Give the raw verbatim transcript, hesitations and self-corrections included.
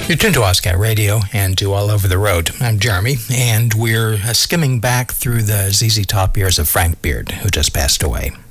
You're tuned to Ozcat Radio and to All Over the Road. I'm Jeremy, and we're uh, skimming back through the Z Z Top years of Frank Beard, who just passed away.